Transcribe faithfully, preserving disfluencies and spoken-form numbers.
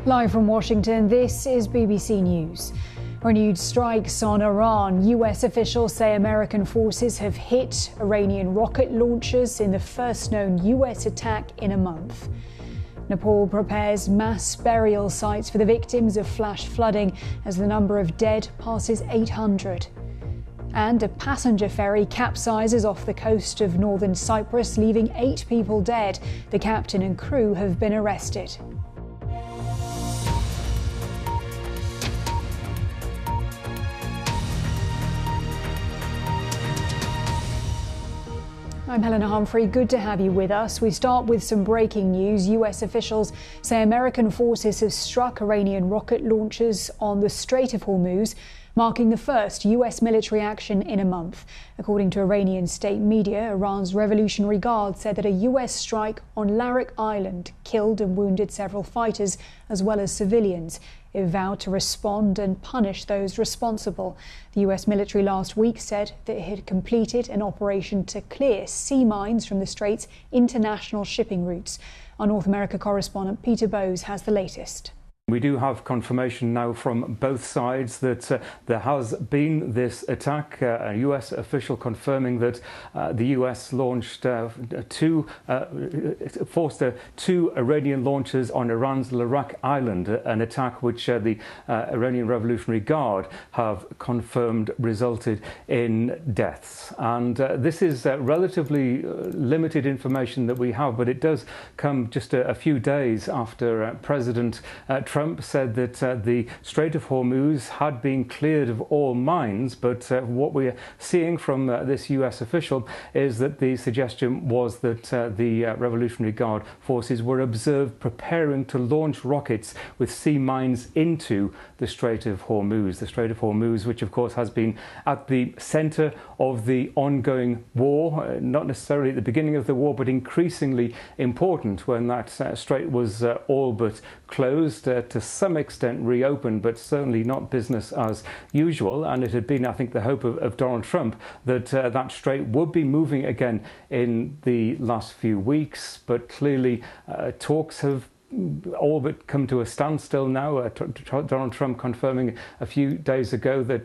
Live from Washington, this is B B C News. Renewed strikes on Iran. U S officials say American forces have hit Iranian rocket launchers in the first known U S attack in a month. Nepal prepares mass burial sites for the victims of flash flooding as the number of dead passes eight hundred. And a passenger ferry capsizes off the coast of northern Cyprus, leaving eight people dead. The captain and crew have been arrested. I'm Helena Humphrey. Good to have you with us. We start with some breaking news. U S officials say American forces have struck Iranian rocket launchers on the Strait of Hormuz, marking the first U S military action in a month. According to Iranian state media, Iran's Revolutionary Guard said that a U S strike on Larak Island killed and wounded several fighters as well as civilians. It vowed to respond and punish those responsible. The U S military last week said that it had completed an operation to clear sea mines from the Strait's international shipping routes. Our North America correspondent Peter Bowes has the latest. We do have confirmation now from both sides that uh, there has been this attack. Uh, a U S official confirming that uh, the U S launched uh, two, uh, forced uh, two Iranian launches on Iran's Larak Island, an attack which uh, the uh, Iranian Revolutionary Guard have confirmed resulted in deaths. And uh, this is uh, relatively limited information that we have, but it does come just a, a few days after uh, President uh, Trump said that uh, the Strait of Hormuz had been cleared of all mines, but uh, what we're seeing from uh, this U S official is that the suggestion was that uh, the uh, Revolutionary Guard forces were observed preparing to launch rockets with sea mines into the Strait of Hormuz. The Strait of Hormuz, which of course has been at the center of the ongoing war, uh, not necessarily at the beginning of the war, but increasingly important when that uh, strait was uh, all but closed, uh, to some extent reopened, but certainly not business as usual. And it had been, I think, the hope of, of Donald Trump that uh, that strait would be moving again in the last few weeks. But clearly uh, talks have all but come to a standstill now. Uh, Donald Trump confirming a few days ago that